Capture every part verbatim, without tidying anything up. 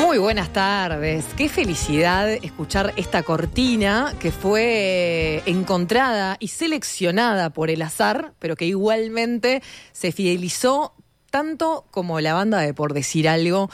Muy buenas tardes. Qué felicidad escuchar esta cortina que fue encontrada y seleccionada por el azar, pero que igualmente se fidelizó tanto como la banda de Por Decir Algo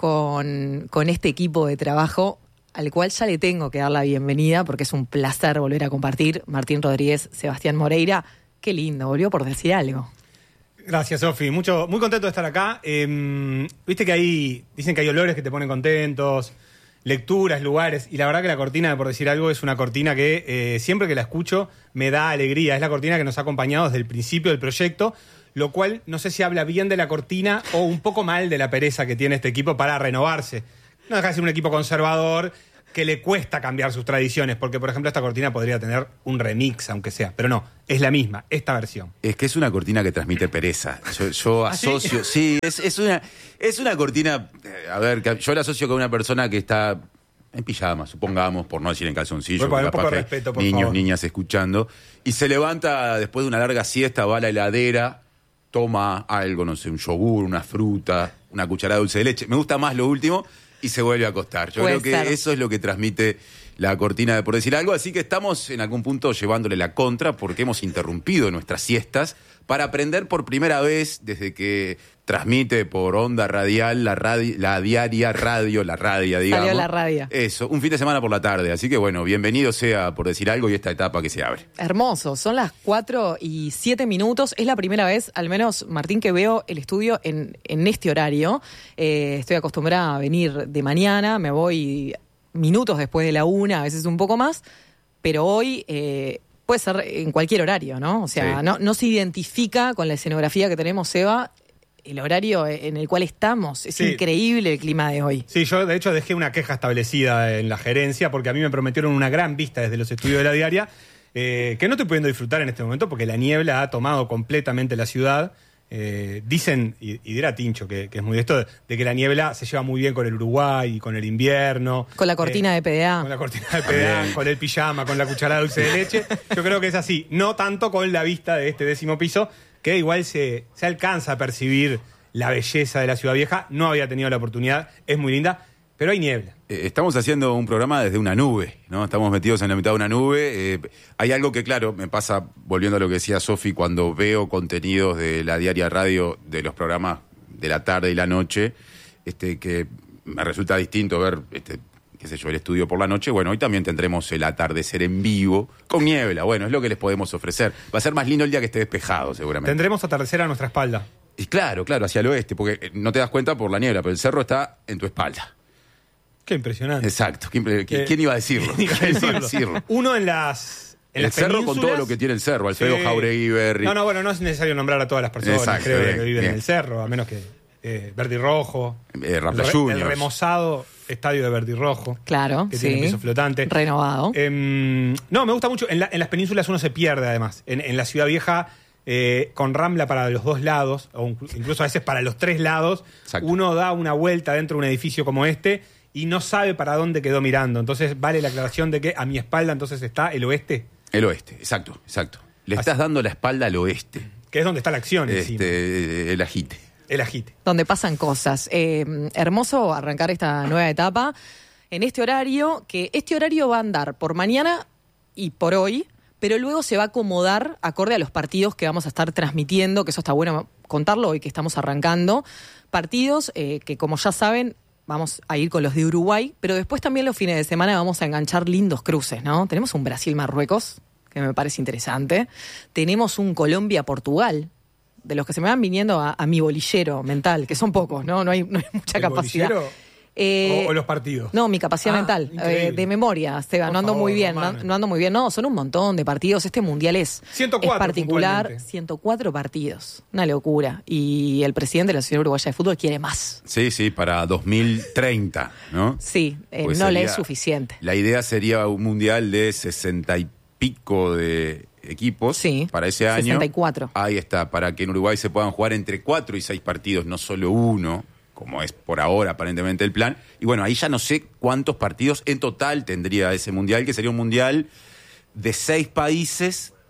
con, con este equipo de trabajo, al cual ya le tengo que dar la bienvenida porque es un placer volver a compartir. Martín Rodríguez, Sebastián Moreira, qué lindo, volvió Por Decir Algo. Gracias, Sofi. Mucho, muy contento de estar acá. Eh, Viste que hay, dicen que hay olores que te ponen contentos, lecturas, lugares, y la verdad que la cortina de Por Decir Algo es una cortina que eh, siempre que la escucho me da alegría. Es la cortina que nos ha acompañado desde el principio del proyecto, lo cual no sé si habla bien de la cortina o un poco mal de la pereza que tiene este equipo para renovarse. No deja de ser un equipo conservador que le cuesta cambiar sus tradiciones, porque, por ejemplo, esta cortina podría tener un remix, aunque sea, pero no, es la misma, esta versión. Es que es una cortina que transmite pereza. Yo, yo asocio, ¿Ah, sí? sí, es, es, una, es una cortina, a ver, que yo la asocio con una persona que está en pijama, supongamos, por no decir en calzoncillo, por, capaz poco que respeto, por niños, favor. niñas escuchando, y se levanta después de una larga siesta, va a la heladera, toma algo, no sé, un yogur, una fruta, una cucharada de dulce de leche. Me gusta más lo último, y se vuelve a acostar. Yo Puede creo que ser. Eso es lo que transmite la cortina de Por Decir Algo, así que estamos en algún punto llevándole la contra porque hemos interrumpido nuestras siestas para aprender por primera vez desde que transmite por onda radial la, radi- la diaria radio, la radia, digamos. Salió la radia. Eso, un fin de semana por la tarde, así que bueno, bienvenido sea Por Decir Algo y esta etapa que se abre. Hermoso, son las cuatro y siete minutos. Es la primera vez, al menos, Martín, que veo el estudio en, en este horario. Eh, estoy acostumbrada a venir de mañana, me voy minutos después de la una, a veces un poco más, pero hoy eh, puede ser en cualquier horario, ¿no? O sea, Sí. no, no se identifica con la escenografía que tenemos, Seba, el horario en el cual estamos. Es Sí. increíble el clima de hoy. Sí, yo de hecho dejé una queja establecida en la gerencia porque a mí me prometieron una gran vista desde los estudios de la diaria eh, que no estoy pudiendo disfrutar en este momento porque la niebla ha tomado completamente la ciudad. Eh, dicen, y, y dirá Tincho, que, que es muy de esto, de, de que la niebla se lleva muy bien con el Uruguay y con el invierno. Con la cortina Eh, de P D A. Con la cortina de P D A, Bien. con el pijama, con la cucharada de dulce de leche. Yo creo que es así. No tanto con la vista de este décimo piso, que igual se, se alcanza a percibir la belleza de la ciudad vieja. No había tenido la oportunidad, es muy linda, pero hay niebla. Eh, Estamos haciendo un programa desde una nube, ¿no? Estamos metidos en la mitad de una nube. Eh, hay algo que, claro, me pasa, volviendo a lo que decía Sofi, cuando veo contenidos de la diaria radio, de los programas de la tarde y la noche, este, que me resulta distinto ver, este, qué sé yo, el estudio por la noche. Bueno, hoy también tendremos el atardecer en vivo, con niebla. Bueno, es lo que les podemos ofrecer. Va a ser más lindo el día que esté despejado, seguramente. Tendremos atardecer a nuestra espalda. Y claro, claro, hacia el oeste, porque no te das cuenta por la niebla, pero el cerro está en tu espalda. Qué impresionante. Exacto. ¿Quién, quién- Que- quién iba a decirlo? ¿Quién iba a ¿Quién iba a decirlo? decirlo? Uno en las, en El las cerro con penínsulas. todo lo que tiene el cerro, Alfredo Sí. Jauregui, Berry. No, no, bueno, no es necesario nombrar a todas las personas, Exacto, creo, bien, que viven bien. en el cerro, a menos que eh, Verdi Rojo. Eh, Rampla el, re- Juniors. el remozado estadio de Verdi Rojo. Claro, Que sí. tiene piso flotante. Renovado. Eh, no, me gusta mucho. En, la- en las penínsulas uno se pierde, además. En, en la ciudad vieja, eh, con Rambla para los dos lados, o inclu- incluso a veces para los tres lados, Exacto. uno da una vuelta dentro de un edificio como este y no sabe para dónde quedó mirando. Entonces vale la aclaración de que a mi espalda entonces está el oeste, El oeste, exacto, exacto. Le Así- estás dando la espalda al oeste. que es donde está la acción encima. Este, el agite. El agite. Donde pasan cosas. Eh, hermoso arrancar esta nueva etapa en este horario, que este horario va a andar por mañana y por hoy, pero luego se va a acomodar acorde a los partidos que vamos a estar transmitiendo, que eso está bueno contarlo hoy que estamos arrancando. Partidos eh, que, como ya saben, vamos a ir con los de Uruguay, pero después también los fines de semana vamos a enganchar lindos cruces, ¿no? Tenemos un Brasil-Marruecos, que me parece interesante. Tenemos un Colombia-Portugal, de los que se me van viniendo a, a mi bolillero mental, que son pocos, ¿no? No hay, no hay mucha ¿El capacidad. bolillero Eh, o, o los partidos? No, mi capacidad Ah, mental, increíble. eh, de memoria, Esteban, Por no ando favor, muy bien, no, Romana. no ando muy bien. No, son un montón de partidos. Este mundial es, ciento cuatro es particular. puntualmente. ciento cuatro partidos, una locura. Y el presidente de la Sociedad Uruguaya de Fútbol quiere más. Sí, sí, para dos mil treinta, ¿no? Sí, eh, Pues no le sería- es suficiente. La idea sería un mundial de sesenta y pico de equipos Sí, para ese año. sesenta y cuatro. Ahí está, para que en Uruguay se puedan jugar entre cuatro y seis partidos, no solo uno, como es por ahora aparentemente el plan. Y bueno, ahí ya no sé cuántos partidos en total tendría ese mundial, que sería un mundial de seis países,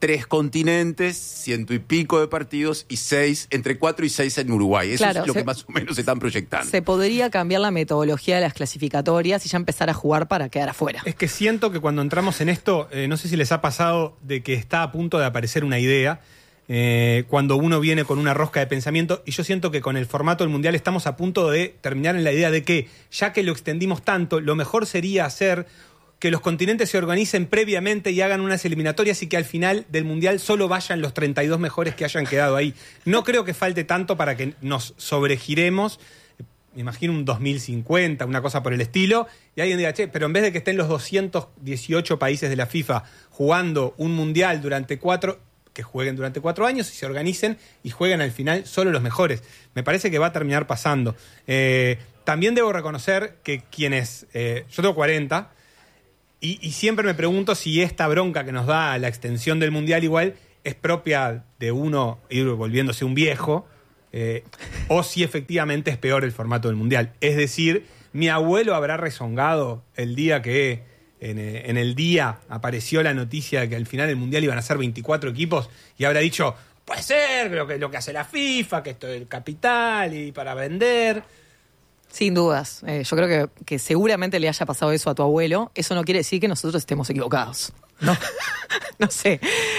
tres continentes, ciento y pico de partidos y seis, entre cuatro y seis en Uruguay. Eso Claro, es lo se- que más o menos se están proyectando. Se podría cambiar la metodología de las clasificatorias y ya empezar a jugar para quedar afuera. Es que siento que cuando entramos en esto, eh, no sé si les ha pasado de que está a punto de aparecer una idea, eh, cuando uno viene con una rosca de pensamiento, y yo siento que con el formato del Mundial estamos a punto de terminar en la idea de que, ya que lo extendimos tanto, lo mejor sería hacer que los continentes se organicen previamente y hagan unas eliminatorias y que al final del Mundial solo vayan los treinta y dos mejores que hayan quedado ahí. No creo que falte tanto para que nos sobregiremos. Me imagino un dos mil cincuenta, una cosa por el estilo, y alguien diga, che, pero en vez de que estén los doscientos dieciocho países de la FIFA jugando un Mundial durante cuatro, que jueguen durante cuatro años y se organicen y jueguen al final solo los mejores. Me parece que va a terminar pasando. Eh, también debo reconocer que quienes... Eh, yo tengo cuarenta... Y, y siempre me pregunto si esta bronca que nos da la extensión del Mundial igual es propia de uno ir volviéndose un viejo, eh, o si efectivamente es peor el formato del Mundial. Es decir, mi abuelo habrá rezongado el día que en, eh, en el día apareció la noticia de que al final del Mundial iban a ser veinticuatro equipos y habrá dicho, puede ser lo que, lo que hace la FIFA, que esto es el capital y para vender... Sin dudas. Eh, yo creo que, que seguramente le haya pasado eso a tu abuelo. Eso no quiere decir que nosotros estemos equivocados. No, no sé.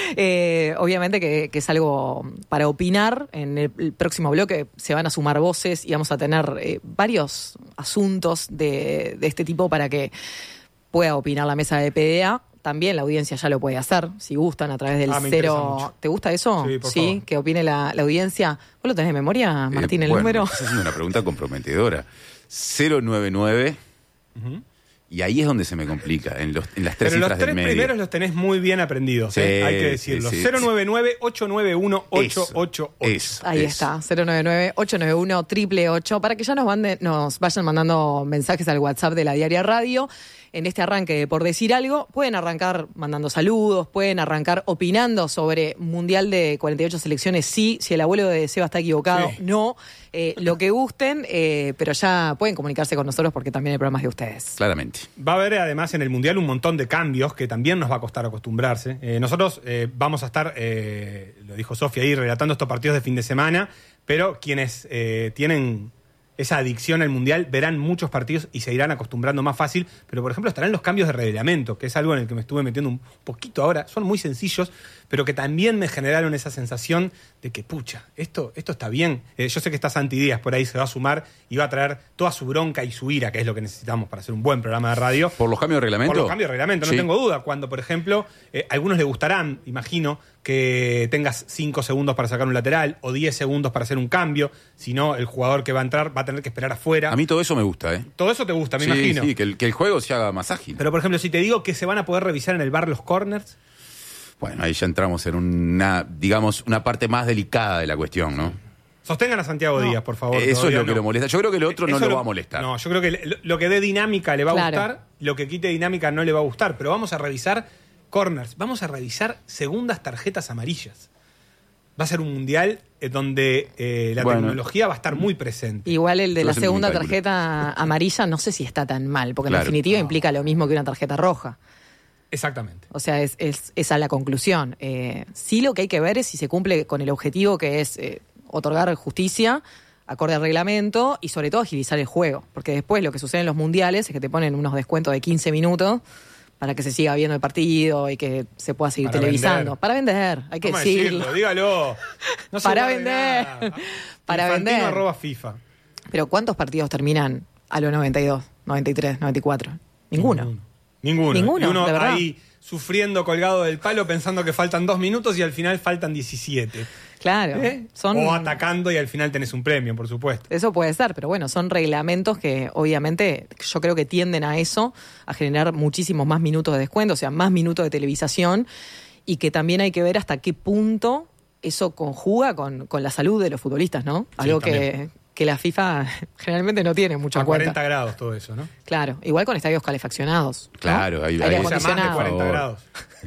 Eh, obviamente que, que es algo para opinar. En el, el próximo bloque se van a sumar voces y vamos a tener eh, varios asuntos de, de este tipo para que pueda opinar la mesa de P D A. También la audiencia ya lo puede hacer, si gustan, a través del Ah, me interesa cero. mucho. ¿Te gusta eso? Sí, por favor. Que opine la, la audiencia. ¿Vos lo tenés de memoria, Martín, Eh, el bueno, número? Estás haciendo una pregunta comprometedora. cero noventa y nueve Uh-huh. Y ahí es donde se me complica, en, los, en las tres Pero los cifras tres del medio. primeros los tenés muy bien aprendidos, Sí, ¿eh? Hay que decirlo. sí, sí. cero nueve nueve, ocho nueve uno, ocho ocho ocho. Eso, Ahí eso. está, cero nueve nueve, ocho nueve uno, ocho ocho ocho, para que ya nos, manden, nos vayan mandando mensajes al WhatsApp de la Diaria Radio. En este arranque de Por Decir Algo, pueden arrancar mandando saludos, pueden arrancar opinando sobre Mundial de cuarenta y ocho selecciones, sí, si el abuelo de Seba está equivocado, Sí. no, eh, lo que gusten, eh, pero ya pueden comunicarse con nosotros porque también hay programas de ustedes. Claramente. Va a haber además en el Mundial un montón de cambios que también nos va a costar acostumbrarse. Eh, nosotros eh, vamos a estar, eh, lo dijo Sofía ahí, relatando estos partidos de fin de semana, pero quienes eh, tienen esa adicción al Mundial verán muchos partidos y se irán acostumbrando más fácil, pero por ejemplo estarán los cambios de reglamento, que es algo en el que me estuve metiendo un poquito ahora. Son muy sencillos, pero que también me generaron esa sensación de que, pucha, esto, esto está bien. Eh, yo sé que está Santi Díaz por ahí, se va a sumar y va a traer toda su bronca y su ira, que es lo que necesitamos para hacer un buen programa de radio. ¿Por los cambios de reglamento? Por los cambios de reglamento, no Sí. tengo duda. Cuando, por ejemplo, eh, a algunos les gustarán, imagino, que tengas cinco segundos para sacar un lateral o diez segundos para hacer un cambio. Si no, el jugador que va a entrar va a tener que esperar afuera. A mí todo eso me gusta, ¿eh? Todo eso te gusta, me sí, imagino. Sí, que el, que el juego se haga más ágil. Pero, por ejemplo, si te digo que se van a poder revisar en el bar los corners, Bueno, ahí ya entramos en una, digamos, una parte más delicada de la cuestión, ¿no? sostengan a Santiago No. Díaz, por favor. Eso es todavía lo que no. lo molesta. Yo creo que lo otro no Eso lo va a molestar. No, yo creo que lo, lo que dé dinámica le va a Claro. gustar, lo que quite dinámica no le va a gustar, pero vamos a revisar corners, vamos a revisar segundas tarjetas amarillas. Va a ser un mundial eh, donde eh, la Bueno. tecnología va a estar muy presente. Igual el de Estoy la haciendo segunda un cálculo. tarjeta amarilla no sé si está tan mal, porque Claro. en definitiva implica lo mismo que una tarjeta roja. Exactamente. O sea, es, es esa la conclusión. Eh, sí, lo que hay que ver es si se cumple con el objetivo que es eh, otorgar justicia acorde al reglamento y sobre todo agilizar el juego. Porque después lo que sucede en los mundiales es que te ponen unos descuentos de quince minutos para que se siga viendo el partido y que se pueda seguir Para televisando. vender. Para vender, hay que ¿Cómo decirlo. decirlo? Dígalo. No se Para guarde vender. nada. Para Infantino vender. arroba FIFA. Pero ¿cuántos partidos terminan a los noventa y dos, noventa y tres, noventa y cuatro? Ninguno. Ninguno. Ninguno, Y uno de verdad. ahí sufriendo colgado del palo pensando que faltan dos minutos y al final faltan diecisiete. Claro. ¿Eh? Son... O atacando y al final tenés un premio, por supuesto. Eso puede ser, pero bueno, son reglamentos que obviamente yo creo que tienden a eso, a generar muchísimos más minutos de descuento, o sea, más minutos de televisación, y que también hay que ver hasta qué punto eso conjuga con, con la salud de los futbolistas, ¿no? Algo que, también. que la FIFA generalmente no tiene mucho A en cuenta. cuarenta grados todo eso, ¿no? Claro, igual con estadios calefaccionados. ¿no? Claro, ahí- Aire ahí- O sea, más de acondicionado. cuarenta favor. grados.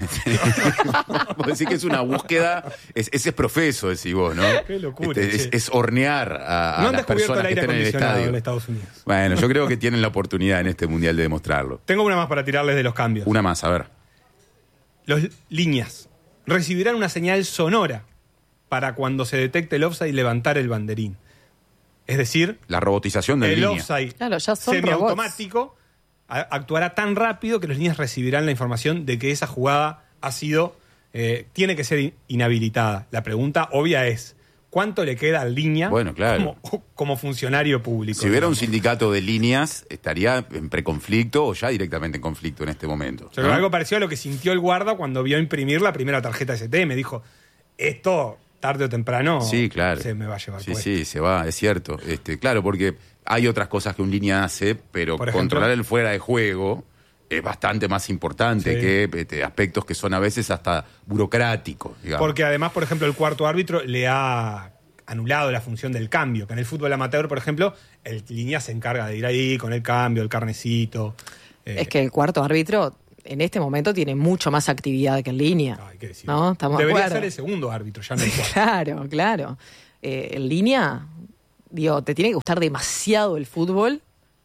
Vos decís que es una búsqueda, es, ese es profeso, decís vos, ¿no? Qué locura, Este, es, che. es hornear a, a No han las descubierto personas el que aire estén en el acondicionado estadio. en Estados Unidos. Bueno, yo creo que tienen la oportunidad en este mundial de demostrarlo. Tengo una más para tirarles de los cambios. Una más, a ver. Los líneas. recibirán una señal sonora para cuando se detecte el offside levantar el banderín. Es decir, la robotización del el línea. offside Claro, ya son semiautomático a- actuará tan rápido que los líneas recibirán la información de que esa jugada ha sido, eh, tiene que ser in- inhabilitada. La pregunta obvia es, ¿cuánto le queda al línea Bueno, claro. como, como funcionario público? Si hubiera un digamos? sindicato de líneas, estaría en preconflicto o ya directamente en conflicto en este momento. Yo creo ¿no? que algo parecido a lo que sintió el guarda cuando vio imprimir la primera tarjeta S T. Me dijo, esto tarde o temprano Sí, claro. se me va a llevar Sí, puesto. sí, se va, es cierto. Este, claro, porque hay otras cosas que un línea hace, pero Por ejemplo. controlar el fuera de juego es bastante más importante Sí. que este, aspectos que son a veces hasta burocráticos, digamos. Porque además, por ejemplo, el cuarto árbitro le ha anulado la función del cambio, que en el fútbol amateur, por ejemplo, el línea se encarga de ir ahí con el cambio, el carnecito. eh, Es que el cuarto árbitro en este momento tiene mucho más actividad que en línea. no, hay que decir. ¿No? Estamos de Debería acuerdo. ser el segundo árbitro, ya no el cuarto. Claro, claro. Eh, en línea, digo, te tiene que gustar demasiado el fútbol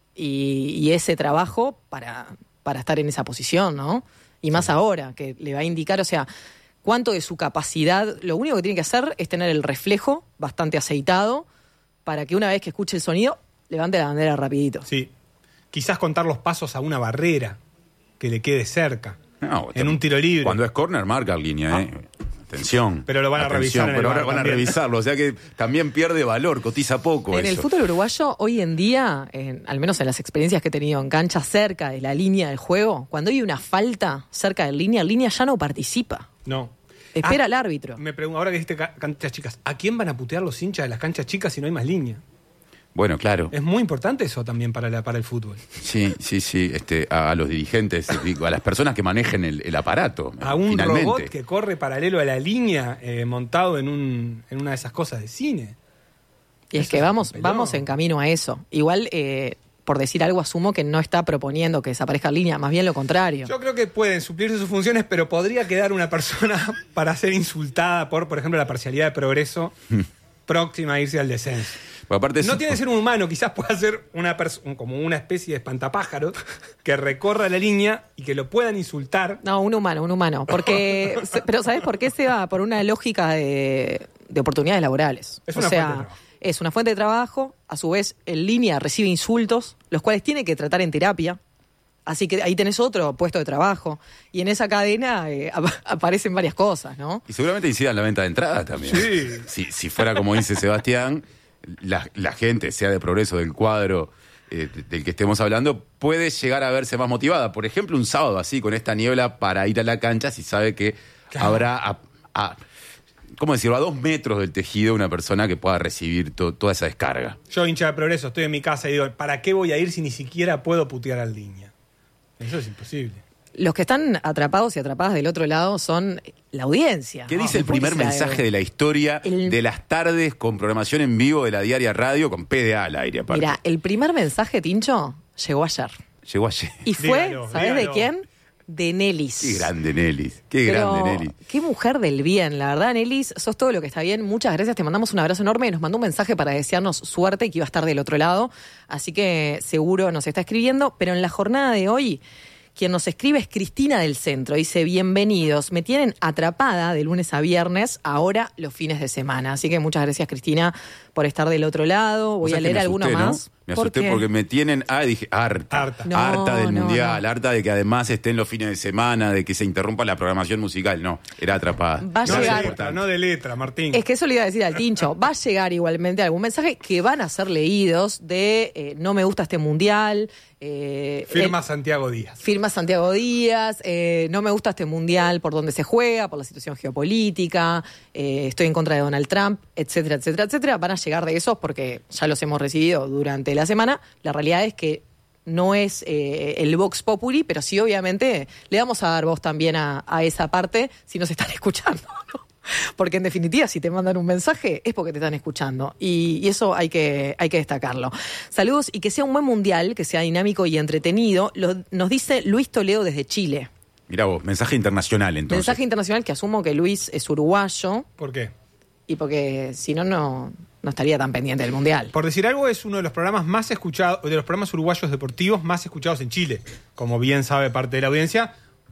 y, y ese trabajo para, para estar en esa posición, ¿no? Y más ahora, que le va a indicar, o sea, cuánto de su capacidad, lo único que tiene que hacer es tener el reflejo bastante aceitado para que una vez que escuche el sonido, levante la bandera rapidito. Sí. Quizás contar los pasos a una barrera que le quede cerca. No, en un tiro libre. Cuando es corner, marca línea, ¿eh? Atención. Pero lo van a Atención, revisar en el Pero V A R ahora van a también. revisarlo. O sea que también pierde valor, cotiza poco En el eso. fútbol uruguayo, hoy en día, en- al menos en las experiencias que he tenido en cancha cerca de la línea del juego, cuando hay una falta cerca de la línea, la línea ya no participa. No. Espera Ah, al árbitro. Me pregunto, ahora que dijiste ca- canchas chicas, ¿a quién van a putear los hinchas de las canchas chicas si no hay más línea? Bueno, claro. Es muy importante eso también para, la, para el fútbol. Sí, sí, sí. Este, a, a los dirigentes, digo, a las personas que manejen el, el aparato. A un finalmente. robot que corre paralelo a la línea eh, montado en, un, en una de esas cosas de cine. Y es Eso que es vamos, un pelón. vamos en camino a eso. Igual, eh, por decir algo, asumo que no está proponiendo que desaparezca la línea, más bien lo contrario. Yo creo que pueden suplirse sus funciones, pero podría quedar una persona para ser insultada por, por ejemplo, la parcialidad de progreso próxima a irse al descenso. Porque aparte es- No tiene que ser un humano, quizás pueda ser una pers- un- como una especie de espantapájaros que recorra la línea y que lo puedan insultar. No, un humano, un humano. Porque, se- pero ¿sabes por qué se va? Por una lógica de, de oportunidades laborales. Es o una sea, fuente de trabajo. es una fuente de trabajo. A su vez, en línea recibe insultos, los cuales tiene que tratar en terapia. Así que ahí tenés otro puesto de trabajo. Y en esa cadena eh, ap- aparecen varias cosas, ¿no? Y seguramente incidan la venta de entrada también. Sí. Si, si fuera como dice Sebastián, la, la gente, sea de progreso del cuadro eh, del que estemos hablando, puede llegar a verse más motivada. Por ejemplo, un sábado así, con esta niebla, para ir a la cancha, si sabe que Claro. habrá, a, a- ¿cómo decirlo?, a dos metros del tejido una persona que pueda recibir to- toda esa descarga. Yo, hincha de progreso, estoy en mi casa y digo, ¿para qué voy a ir si ni siquiera puedo putear al línea? Eso es imposible. Los que están atrapados y atrapadas del otro lado son la audiencia. ¿Qué ¿no? dice el primer Porque, mensaje de la historia el- de las tardes con programación en vivo de la Diaria Radio con P D A al aire aparte? Mira, el primer mensaje, Tincho, llegó ayer. Llegó ayer. Y fue, Dígalo, ¿sabés de dígalo. quién? De Nelis. Qué grande Nelis, qué Pero, grande Nelis. qué mujer del bien, la verdad, Nelis, sos todo lo que está bien. Muchas gracias, te mandamos un abrazo enorme. Nos mandó un mensaje para desearnos suerte y que iba a estar del otro lado. Así que seguro nos está escribiendo. Pero en la jornada de hoy, quien nos escribe es Cristina del Centro. Dice, bienvenidos, me tienen atrapada de lunes a viernes, ahora los fines de semana. Así que muchas gracias, Cristina, por estar del otro lado. Voy O sea a que leer me alguno asusté, ¿no? más. Me ¿Por asusté qué? porque me tienen, ah, dije, harta. Harta. No, harta del no, mundial, no. harta de que además estén los fines de semana, de que se interrumpa la programación musical. No, era atrapada. Va a No de llegar. letra, no de letra, Martín. Es que eso le iba a decir al Tincho. Va a llegar igualmente algún mensaje que van a ser leídos de eh, no me gusta este mundial. Eh, Firma eh, Santiago Díaz. firma Santiago Díaz. eh, no me gusta este mundial por donde se juega, por la situación geopolítica. eh, estoy en contra de Donald Trump, etcétera, etcétera, etcétera. Van a llegar de esos porque ya los hemos recibido durante la semana. La realidad es que no es eh, el Vox Populi, pero sí, obviamente, le vamos a dar voz también a, a esa parte si nos están escuchando, ¿no? Porque en definitiva, si te mandan un mensaje, es porque te están escuchando. Y, y eso hay que, hay que destacarlo. Saludos y que sea un buen mundial, que sea dinámico y entretenido. Lo- nos dice Luis Toledo desde Chile. Mirá vos, mensaje internacional entonces. Mensaje internacional que asumo que Luis es uruguayo ¿Por qué? y porque si no, no, no estaría tan pendiente del mundial. Por decir algo, es uno de los programas más escuchados, de los programas uruguayos deportivos más escuchados en Chile. Como bien sabe parte de la audiencia,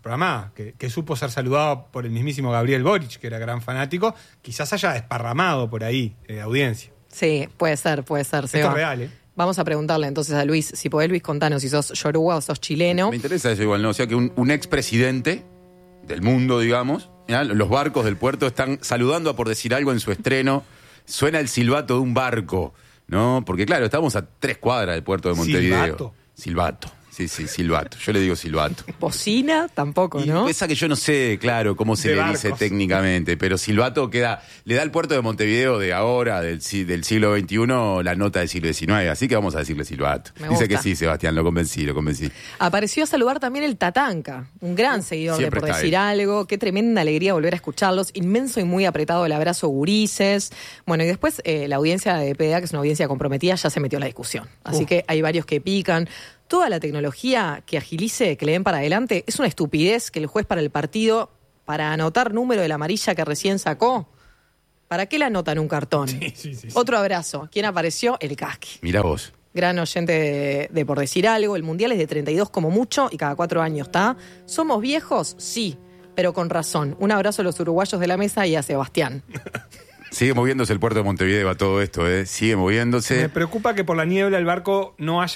programa que, que supo ser saludado por el mismísimo Gabriel Boric, que era gran fanático, quizás haya desparramado por ahí eh, audiencia. Sí, puede ser, puede ser. Esto es real, ¿eh? Vamos a preguntarle entonces a Luis, si podés, Luis, contanos si sos yoruba o sos chileno. Me interesa eso igual, ¿no? O sea, que un, un expresidente del mundo, digamos, ¿ya? Los barcos del puerto están saludando a por decir algo en su estreno. Suena el silbato de un barco, ¿no? Porque claro, estamos a tres cuadras del puerto de Montevideo. Silbato. Silbato. Sí, sí, silbato. Yo le digo silbato. Bocina tampoco, Y ¿no? esa que yo no sé, claro, cómo se De le barcos. dice técnicamente, pero silbato queda, le da al puerto de Montevideo de ahora, del, si- del siglo veintiuno, la nota del siglo diecinueve, así que vamos a decirle silbato. Me Dice gusta. que sí, Sebastián, lo convencí, lo convencí. Apareció a saludar también el Tatanka, un gran seguidor de siempre Por está Decir ahí. Algo. Qué tremenda alegría volver a escucharlos. Inmenso y muy apretado el abrazo, gurises. Bueno, y después eh, la audiencia de P D A, que es una audiencia comprometida, ya se metió en la discusión. Así Uh. que hay varios que pican. Toda la tecnología que agilice, que le den para adelante, es una estupidez que el juez para el partido, para anotar número de la amarilla que recién sacó, ¿para qué la anota en un cartón? Sí, sí, sí. Otro abrazo. ¿Quién apareció? El Casqui. Mirá vos. Gran oyente de, de Por Decir Algo. El Mundial es de treinta y dos como mucho y cada cuatro años está. ¿Somos viejos? Sí, pero con razón. Un abrazo a los uruguayos de la mesa y a Sebastián. Sigue moviéndose el puerto de Montevideo a todo esto, ¿eh? Sigue moviéndose. Me preocupa que por la niebla el barco no haya